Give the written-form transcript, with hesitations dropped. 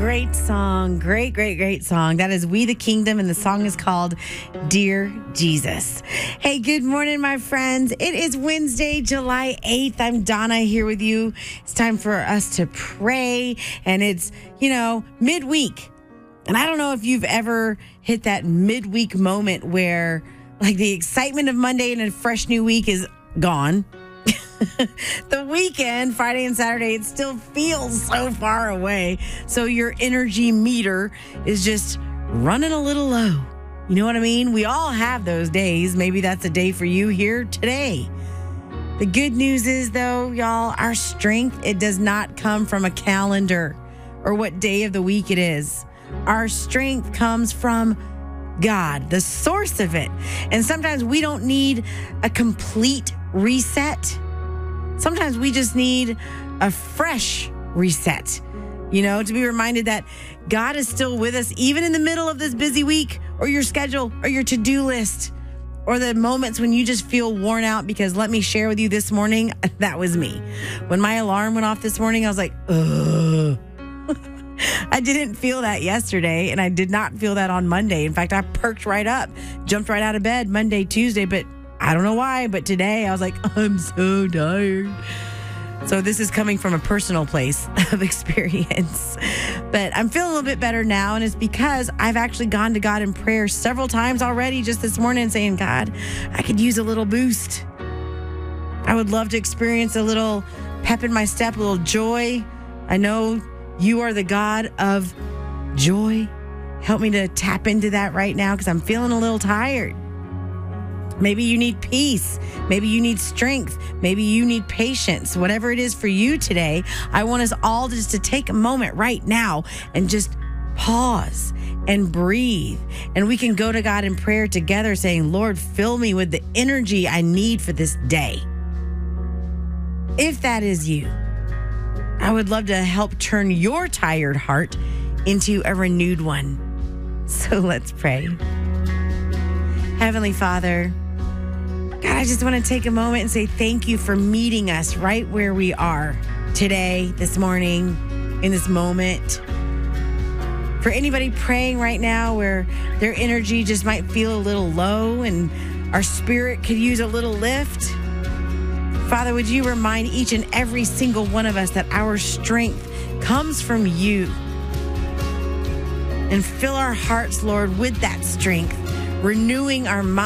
great song. Great song. That is We the Kingdom, and the song is called Dear Jesus. Hey, good morning, my friends. It is Wednesday, July 8th. I'm Donna here with you. It's time for us to pray, and it's, midweek. And I don't know if you've ever hit that midweek moment where, like, the excitement of Monday and a fresh new week is gone. The weekend, Friday and Saturday, it still feels so far away. So your energy meter is just running a little low. You know what I mean? We all have those days. Maybe that's a day for you here today. The good news is, though, y'all, our strength, it does not come from a calendar or what day of the week it is. Our strength comes from God, the source of it. And sometimes we don't need a complete reset. Sometimes we just need a fresh reset, to be reminded that God is still with us, even in the middle of this busy week, or your schedule, or your to-do list, or the moments when you just feel worn out. Because let me share with you this morning, that was me. When my alarm went off this morning, I was like, ugh. I didn't feel that yesterday, and I did not feel that on Monday. In fact, I perked right up, jumped right out of bed Monday, Tuesday, but I don't know why, but today I was like, I'm so tired. So this is coming from a personal place of experience. But I'm feeling a little bit better now, and it's because I've actually gone to God in prayer several times already just this morning saying, God, I could use a little boost. I would love to experience a little pep in my step, a little joy. I know you are the God of joy. Help me to tap into that right now because I'm feeling a little tired. Maybe you need peace. Maybe you need strength. Maybe you need patience. Whatever it is for you today, I want us all just to take a moment right now and just pause and breathe. And we can go to God in prayer together saying, Lord, fill me with the energy I need for this day. If that is you, I would love to help turn your tired heart into a renewed one. So let's pray. Heavenly Father, God, I just want to take a moment and say thank you for meeting us right where we are today, this morning, in this moment. For anybody praying right now where their energy just might feel a little low and our spirit could use a little lift, Father, would you remind each and every single one of us that our strength comes from you, and fill our hearts, Lord, with that strength, renewing our minds.